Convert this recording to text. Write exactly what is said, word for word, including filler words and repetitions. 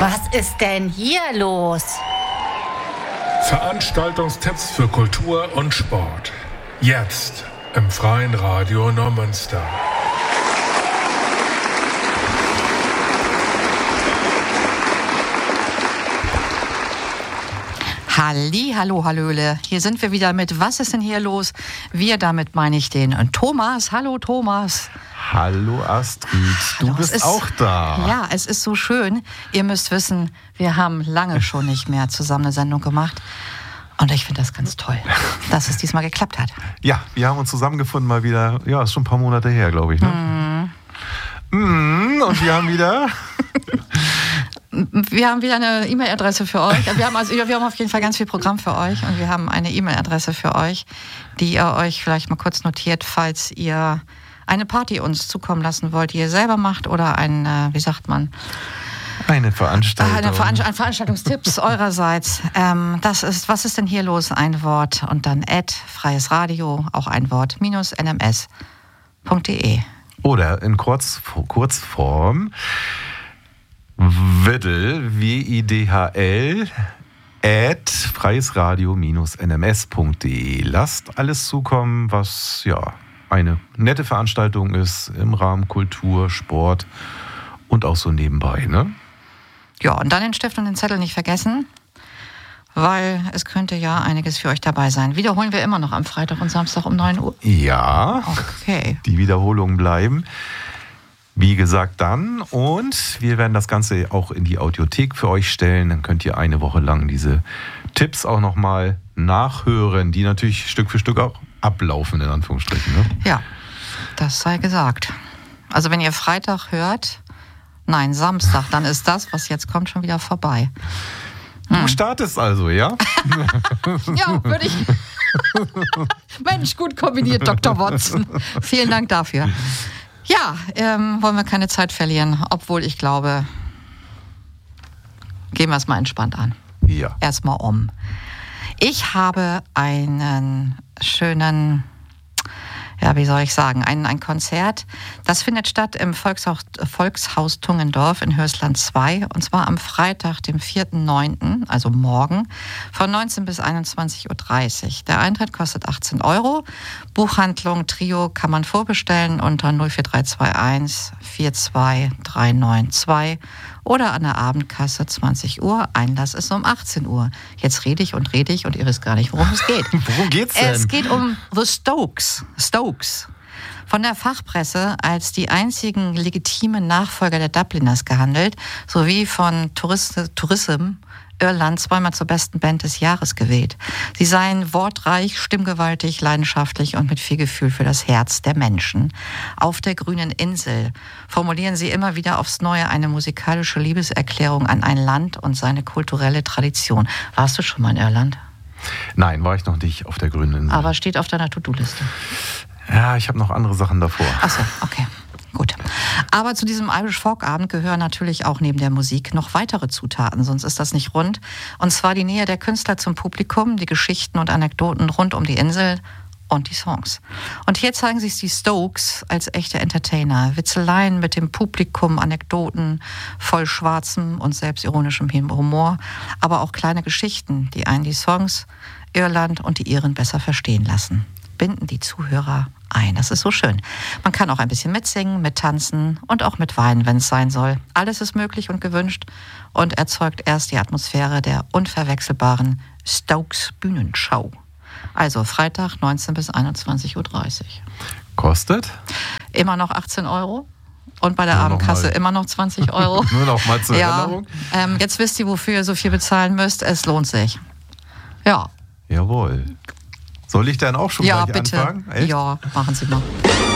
Was ist denn hier los? Veranstaltungstipps für Kultur und Sport. Jetzt im Freien Radio Neumünster. Halli, hallo, hallöle. Hier sind wir wieder mit Was ist denn hier los? Wir, damit meine ich den Thomas. Hallo Thomas. Hallo Astrid, du Hallo, bist ist, auch da. Ja, es ist so schön. Ihr müsst wissen, wir haben lange schon nicht mehr zusammen eine Sendung gemacht. Und ich finde das ganz toll, dass es diesmal geklappt hat. Ja, wir haben uns zusammengefunden mal wieder. Ja, ist schon ein paar Monate her, glaube ich. Ne? Mm. Mm, und wir haben wieder... Wir haben wieder eine E-Mail-Adresse für euch. Wir haben, also, wir haben auf jeden Fall ganz viel Programm für euch. Und wir haben eine E-Mail-Adresse für euch, die ihr euch vielleicht mal kurz notiert, falls ihr eine Party uns zukommen lassen wollt, die ihr selber macht oder ein, wie sagt man? Eine Veranstaltung. Eine Veranst- ein Veranstaltungstipps eurerseits. Ähm, das ist, was ist denn hier los? Ein Wort und dann at freies Radio, auch ein Wort, minus n m s punkt d e. Oder in Kurz, Kurzform Widdl, W I D H L, at freiesradio-n m s punkt d e. Lasst alles zukommen, was ja eine nette Veranstaltung ist im Rahmen Kultur, Sport und auch so nebenbei, ne? Ja, und dann den Stift und den Zettel nicht vergessen, weil es könnte ja einiges für euch dabei sein. Wiederholen wir immer noch am Freitag und Samstag um neun Uhr? Ja, okay. Die Wiederholungen bleiben. Wie gesagt, dann. Und wir werden das Ganze auch in die Audiothek für euch stellen. Dann könnt ihr eine Woche lang diese Tipps auch nochmal nachhören, die natürlich Stück für Stück auch ablaufen, in Anführungsstrichen. Ne? Ja, das sei gesagt. Also wenn ihr Freitag hört, nein, Samstag, dann ist das, was jetzt kommt, schon wieder vorbei. Hm. Du startest also, ja? Ja, würde ich... Mensch, gut kombiniert, Doktor Watson. Vielen Dank dafür. Ja, ähm, wollen wir keine Zeit verlieren, obwohl ich glaube, gehen wir es mal entspannt an. Ja. Erstmal um. Ich habe einen schönen, ja, wie soll ich sagen, ein, ein Konzert. Das findet statt im Volkshaus, Volkshaus Tungendorf in Hörsland zwei. Und zwar am Freitag, dem vierten neunten, also morgen, von neunzehn bis einundzwanzig Uhr dreißig. Der Eintritt kostet achtzehn Euro. Buchhandlung Trio kann man vorbestellen unter null vier drei zwei eins vier zwei drei neun zwei oder an der Abendkasse zwanzig Uhr. Einlass ist um achtzehn Uhr. Jetzt rede ich und rede ich und ihr wisst gar nicht, worum es geht. Worum geht's denn? Es geht um The Stokes. Stokes. Von der Fachpresse als die einzigen legitimen Nachfolger der Dubliners gehandelt, sowie von Tourist- Tourism Irland zweimal zur besten Band des Jahres gewählt. Sie seien wortreich, stimmgewaltig, leidenschaftlich und mit viel Gefühl für das Herz der Menschen. Auf der grünen Insel formulieren sie immer wieder aufs Neue eine musikalische Liebeserklärung an ein Land und seine kulturelle Tradition. Warst du schon mal in Irland? Nein, war ich noch nicht auf der grünen Insel. Aber steht auf deiner To-Do-Liste. Ja, ich habe noch andere Sachen davor. Ach so, okay. Gut. Aber zu diesem Irish Folk Abend gehören natürlich auch neben der Musik noch weitere Zutaten, sonst ist das nicht rund. Und zwar die Nähe der Künstler zum Publikum, die Geschichten und Anekdoten rund um die Insel und die Songs. Und hier zeigen sich die Stokes als echte Entertainer. Witzeleien mit dem Publikum, Anekdoten voll schwarzem und selbstironischem Humor, aber auch kleine Geschichten, die einen die Songs, Irland und die Iren besser verstehen lassen. Binden die Zuhörer ein. Das ist so schön. Man kann auch ein bisschen mitsingen, mittanzen und auch mitweinen, wenn es sein soll. Alles ist möglich und gewünscht und erzeugt erst die Atmosphäre der unverwechselbaren Stokes Bühnenshow. Also Freitag neunzehn bis einundzwanzig Uhr dreißig. Kostet? Immer noch achtzehn Euro. Und bei der Nur Abendkasse noch immer noch zwanzig Euro. Nur noch mal zur ja, Erinnerung. Ähm, jetzt wisst ihr, wofür ihr so viel bezahlen müsst. Es lohnt sich. Ja. Jawohl. Soll ich dann auch schon ja, gleich bitte. anfangen? Echt? Ja, machen Sie mal.